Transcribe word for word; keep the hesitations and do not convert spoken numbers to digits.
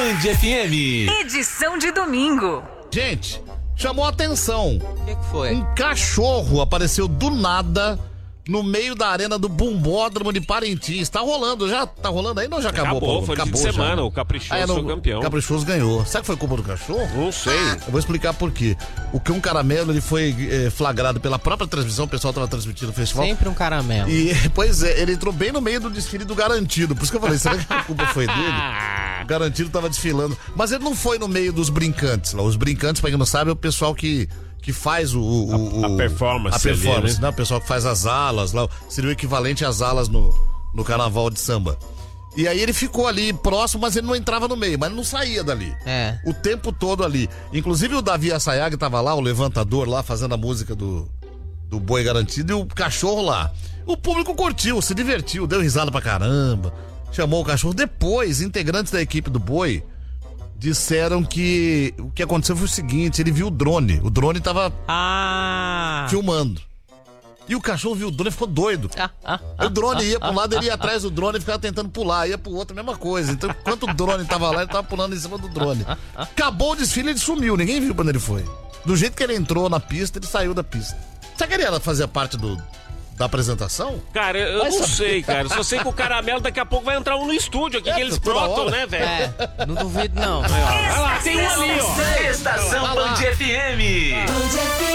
Band F M. Edição de domingo. Gente, chamou a atenção. O que, que foi? Um cachorro apareceu do nada no meio da arena do Bumbódromo de Parintins. Tá rolando, já tá rolando aí? Não, já acabou. Acabou, Paulo? foi acabou fim de já. semana, o Caprichoso Ah, é, foi não, campeão. O Caprichoso ganhou. Será que foi culpa do cachorro? Não sei. Eu vou explicar por quê. O que um caramelo, ele foi eh, flagrado pela própria transmissão, o pessoal tava transmitindo o festival. Sempre um caramelo. E, pois é, ele entrou bem no meio do desfile do Garantido. Por isso que eu falei, será que a culpa foi dele? O Garantido tava desfilando. Mas ele não foi no meio dos brincantes lá. Os brincantes, pra quem não sabe, é o pessoal que... que faz o... o, A- a o performance A performance, ali, né? O pessoal que faz as alas lá. Seria o equivalente às alas no, no carnaval de samba. E aí ele ficou ali próximo, mas ele não entrava no meio. Mas ele não saía dali. É. O tempo todo ali. Inclusive o Davi Assayag tava lá, o levantador lá, fazendo a música do, do Boi Garantido, e o cachorro lá. O público curtiu, se divertiu, deu risada pra caramba. Chamou o cachorro. Depois, integrantes da equipe do Boi disseram que o que aconteceu foi o seguinte: ele viu o drone. O drone tava Ah! filmando. E o cachorro viu o drone e ficou doido. Ah, ah, O drone ia pra um lado, ele ia atrás do drone e ficava tentando pular. Ia pro outro, a mesma coisa. Então, enquanto o drone tava lá, ele tava pulando em cima do drone. Acabou o desfile, ele sumiu. Ninguém viu quando ele foi. Do jeito que ele entrou na pista, ele saiu da pista. Será que ele era fazer parte do, da apresentação? Cara, eu Vai não saber. sei, cara. Só sei que o caramelo daqui a pouco vai entrar um no estúdio aqui, É, que eles toda brotam, hora. né, velho? É, não duvido não. Vai lá, tem um ali, ó. Estação Band F M. Band F M.